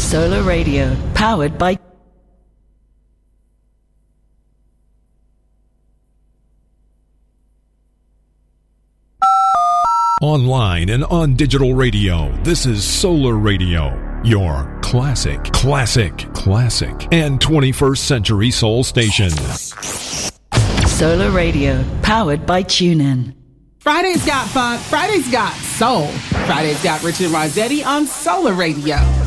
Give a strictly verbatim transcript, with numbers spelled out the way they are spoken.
Solar Radio, powered by online and on digital radio. This is Solar Radio, your classic, classic, classic, and twenty-first century soul station. Solar Radio, powered by TuneIn. Friday's got funk, Friday's got soul. Friday's got Richard Rossetti on Solar Radio.